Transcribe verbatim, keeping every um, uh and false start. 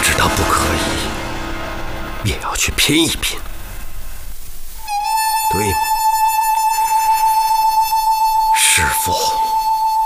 知道不可以，也要去拼一拼，对吗？